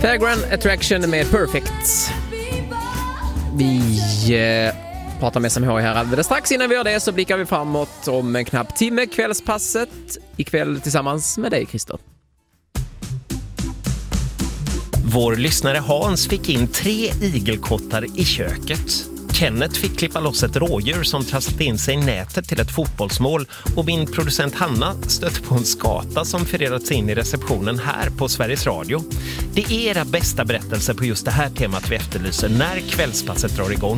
Fairground Attraction med Perfect. Vi pratar med SMH här alldeles strax. Innan vi gör det så blickar vi framåt om en knapp timme. Kvällspasset ikväll tillsammans med dig, Christer. Vår lyssnare Hans fick in 3 igelkottar i köket. Kenneth fick klippa loss ett rådjur som trasslat in sig i nätet till ett fotbollsmål och min producent Hanna stötte på en skata som förerats in i receptionen här på Sveriges Radio. Det är era bästa berättelser på just det här temat vi efterlyser när kvällspasset drar igång.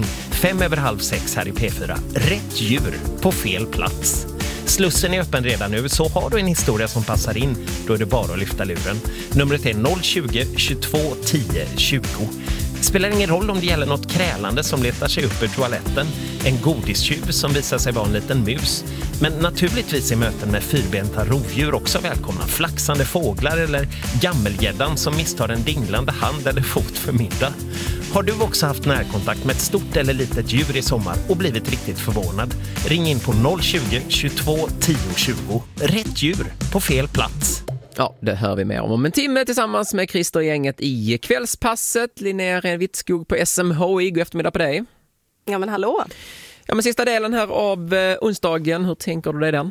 5:05 här i P4. Rätt djur på fel plats. Slussen är öppen redan nu, så har du en historia som passar in, då är det bara att lyfta luren. Numret är 020 22 10 20. Spelar ingen roll om det gäller något krälande som letar sig upp ur toaletten, en godistjuv som visar sig vara en liten mus. Men naturligtvis är möten med fyrbenta rovdjur också välkomna. Flaxande fåglar eller gammelgäddan som misstar en dinglande hand eller fot för middag. Har du också haft närkontakt med ett stort eller litet djur i sommar och blivit riktigt förvånad? Ring in på 020 22 10 20. Rätt djur på fel plats. Ja, det hör vi mer om en timme tillsammans med Christer och gänget i kvällspasset. Linnea Renvitskog på SMHI. God eftermiddag på dig. Ja, men hallå. Ja, men sista delen här av onsdagen. Hur tänker du dig den?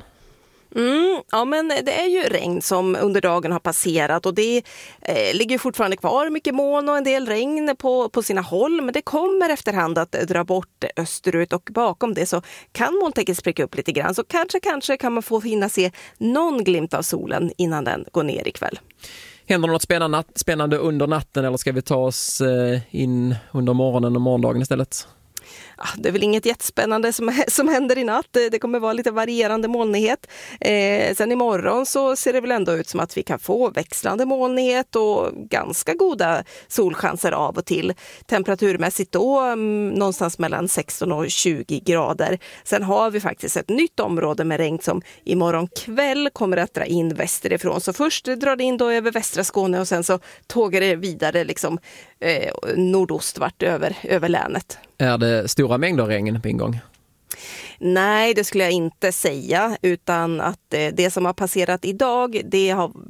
Ja, men det är ju regn som under dagen har passerat och det ligger fortfarande kvar mycket moln och en del regn på sina håll, men det kommer efterhand att dra bort österut och bakom det så kan molntäcket spricka upp lite grann, så kanske kan man få hinna se någon glimt av solen innan den går ner ikväll. Händer något spännande under natten eller ska vi ta oss in under morgonen och morgondagen istället? Det är väl inget jättespännande som händer i natt. Det kommer vara lite varierande molnighet. Sen imorgon så ser det väl ändå ut som att vi kan få växlande molnighet och ganska goda solchanser av och till. Temperaturmässigt då någonstans mellan 16 och 20 grader. Sen har vi faktiskt ett nytt område med regn som imorgon kväll kommer att dra in västerifrån. Så först drar det in då över västra Skåne och sen så tågar det vidare liksom nordostvart över länet. Är det stora mängder regn på ingång? Nej, det skulle jag inte säga, utan att det som har passerat idag det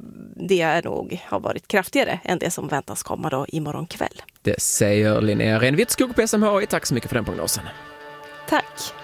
har varit kraftigare än det som väntas komma då imorgon kväll. Det säger Linnea Renvitskog på SMHI. Tack så mycket för den prognosen. Tack.